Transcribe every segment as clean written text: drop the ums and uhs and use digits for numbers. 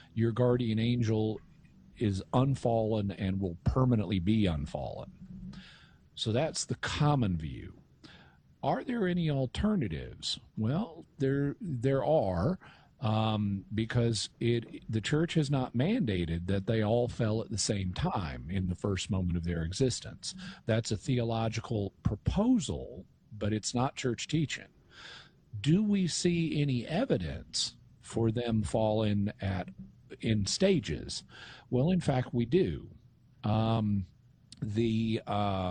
your guardian angel is unfallen and will permanently be unfallen. So that's the common view. Are there any alternatives? Well, there are, because the church has not mandated that they all fell at the same time in the first moment of their existence. That's a theological proposal, but it's not church teaching. Do we see any evidence for them falling in stages? Well, in fact, we do. The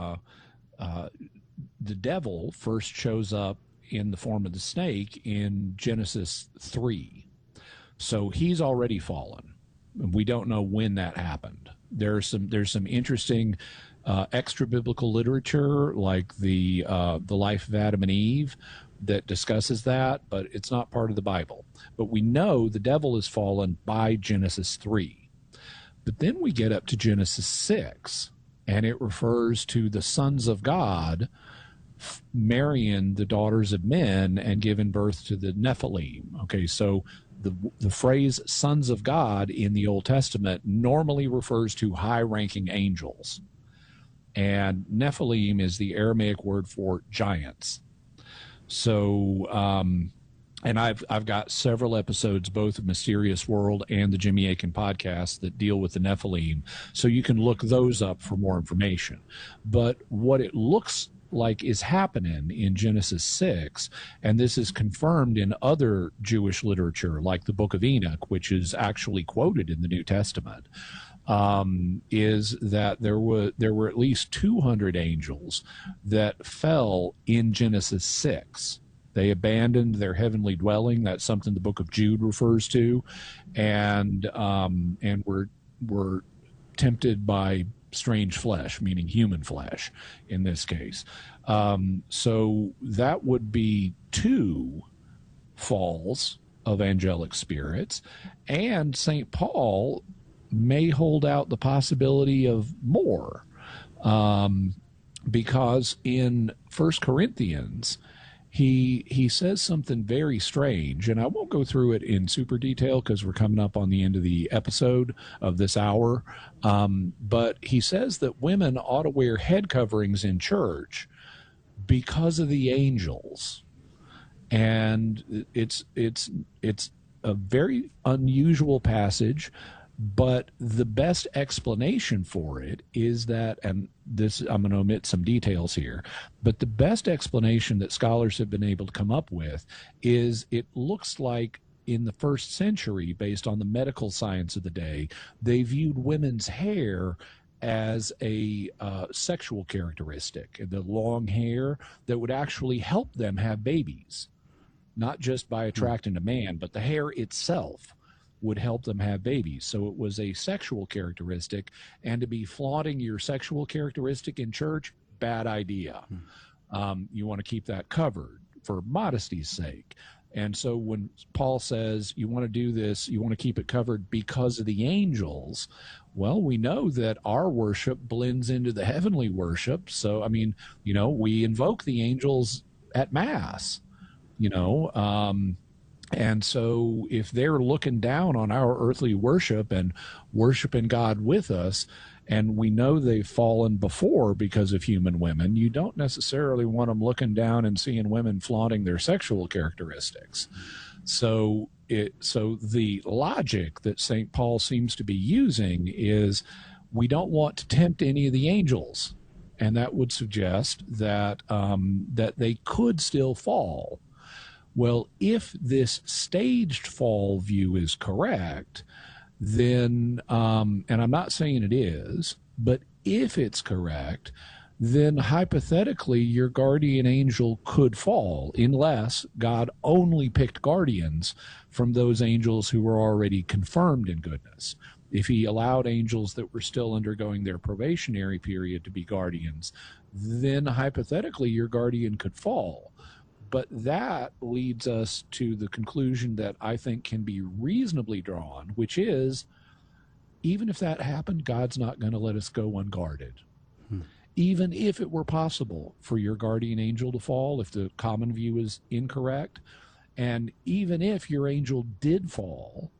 devil first shows up in the form of the snake in Genesis 3. So he's already fallen. We don't know when that happened. There's some interesting extra biblical literature, like the life of Adam and Eve, that discusses that, but it's not part of the Bible. But we know the devil is fallen by Genesis 3. But then we get up to Genesis 6, and it refers to the sons of God marrying the daughters of men and giving birth to the Nephilim. Okay, so the phrase sons of God in the Old Testament normally refers to high-ranking angels. And Nephilim is the Aramaic word for giants. So, and I've got several episodes, both of Mysterious World and the Jimmy Akin podcast, that deal with the Nephilim. So you can look those up for more information. But what it looks like is happening in Genesis 6, and this is confirmed in other Jewish literature, like the Book of Enoch, which is actually quoted in the New Testament, is that there were at least 200 angels that fell in Genesis 6. They abandoned their heavenly dwelling. That's something the Book of Jude refers to, and were tempted by strange flesh, meaning human flesh in this case. So that would be 2 falls of angelic spirits, and St. Paul may hold out the possibility of more, because in 1 Corinthians, he says something very strange, and I won't go through it in super detail because we're coming up on the end of the episode of this hour, but he says that women ought to wear head coverings in church because of the angels. And it's a very unusual passage, but the best explanation for it is that, and this, I'm going to omit some details here, but the best explanation that scholars have been able to come up with is it looks like in the first century, based on the medical science of the day, they viewed women's hair as a sexual characteristic, the long hair that would actually help them have babies, not just by attracting a man, but the hair itself would help them have babies. So it was a sexual characteristic, and to be flaunting your sexual characteristic in church, bad idea. You want to keep that covered for modesty's sake. And so when Paul says you want to do this, you want to keep it covered because of the angels, well, we know that our worship blends into the heavenly worship. So, I mean, we invoke the angels at Mass, and so if they're looking down on our earthly worship and worshiping God with us, and we know they've fallen before because of human women, you don't necessarily want them looking down and seeing women flaunting their sexual characteristics. So the logic that St. Paul seems to be using is we don't want to tempt any of the angels, and that would suggest that that they could still fall. Well, if this staged fall view is correct, then, and I'm not saying it is, but if it's correct, then hypothetically your guardian angel could fall, unless God only picked guardians from those angels who were already confirmed in goodness. If he allowed angels that were still undergoing their probationary period to be guardians, then hypothetically your guardian could fall. But that leads us to the conclusion that I think can be reasonably drawn, which is, even if that happened, God's not going to let us go unguarded. Even if it were possible for your guardian angel to fall, if the common view is incorrect, and even if your angel did fall,